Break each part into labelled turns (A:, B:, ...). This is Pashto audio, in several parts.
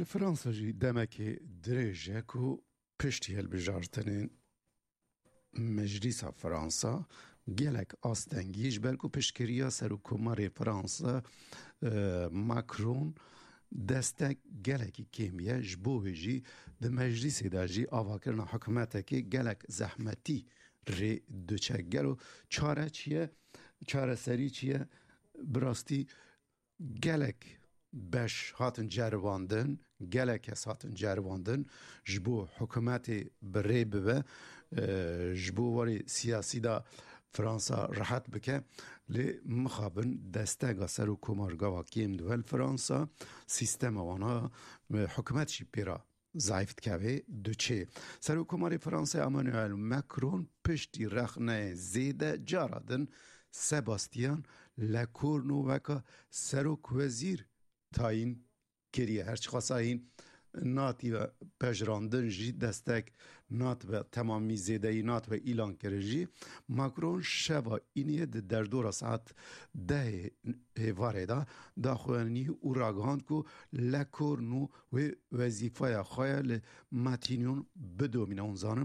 A: الفرنسا جي دمكي دريجاكو پشتی هلبجارتنین مجلس فرنسا گلک آستنگیش بلکو پشکریا سروکومار فرنسا ماکرون دستک گلکی کمیه جبوه جی ده مجلس دا جی آواکرنا حکومته که گلک زحمتی ری دوچک گلو چاره چیه؟ چاره سری چیه؟ براستی گلک بش هاتن جرواندن گلک هست هاتن جرواندن جبو حکومت بری ببه جبو واری سیاسی دا فرانسا راحت بکه لی مخابن دستگا سر و کمارگاوا کیم دول فرانسا سیستم وانا حکومت شی پیرا ضعیفت که دوچه سر و کمار فرانسا امانوئل مکرون پشتی رخنه زیده جارادن سباستیان لکورنو وکا سروک وزیر تاین کریه هرچی خواسته این ناتی و پجراندن جی دستک نات و تمامی زیده نات و ایلان کرده جی ماکرون شبا اینیه در دور ساعت ده هیواره دا خوانی او راگاند که لکورنو و وظیفه خواهی ماتینیون بدومینه اون زانم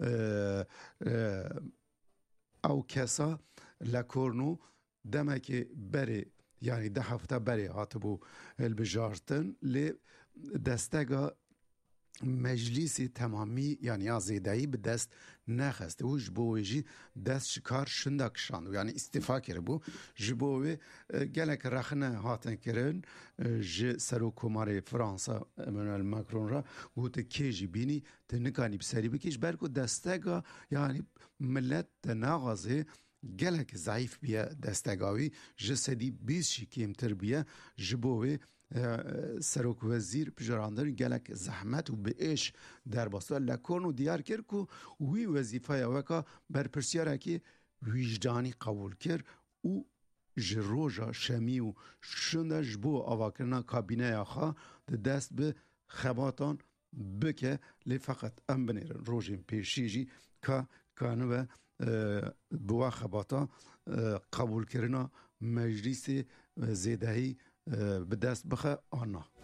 A: او کسا لکورنو دمک بره یعنی ده هفته بری هاتبو البجارتن لی دستگا مجلسی تمامی یعنی آزیدهی به دست نخسته و جبویجی دست شکار شندک شاند یعنی استفا کرده بو جبوی گلک رخنه هاتن کرن ج سرو کمار فرانسا امانوئل ماکرون را گوته که جی بینی تنکانی بسری بکیش برکو دستگا یعنی ملت ناغازه گلک ضعیف بیه دستگاوی جسدی 20 کمتر بیه جبوه سروک وزیر پجراندن گلک زحمت و به ایش در باستا لکون و دیار کرد که وی وظیفه وکا بر پرسیاره که ویجدانی قبول کرد و جروجا شمی و شنده جبو آواکرنا کابینه آخا دست به خباتان بکه لی فقط ام بنیرن روژین پیشی جی که کانوه بوا خباتا قبول کرنا مجلس زیدهی به دست بخه آنا